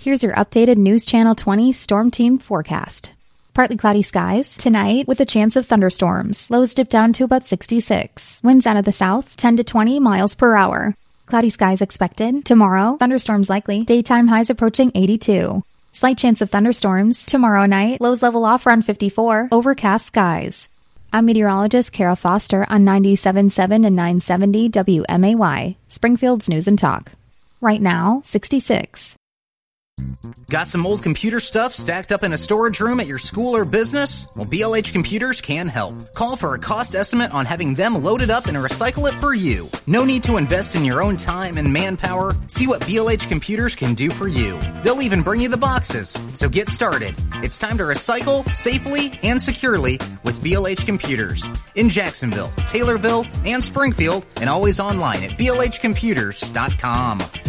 Here's your updated News Channel 20 Storm Team forecast. Partly cloudy skies tonight with a chance of thunderstorms. Lows dip down to about 66. Winds out of the south, 10 to 20 miles per hour. Cloudy skies expected. Tomorrow, thunderstorms likely. Daytime highs approaching 82. Slight chance of thunderstorms. Tomorrow night, lows level off around 54. Overcast skies. I'm meteorologist Kara Foster on 97.7 and 970 WMAY, Springfield's News and Talk. Right now, 66. Got some old computer stuff stacked up in a storage room at your school or business? Well, BLH Computers can help. Call for a cost estimate on having them loaded up and recycle it for you. No need to invest in your own time and manpower. See what BLH Computers can do for you. They'll even bring you the boxes. So get started. It's time to recycle safely and securely with BLH Computers. In Jacksonville, Taylorville, and Springfield, and always online at blhcomputers.com.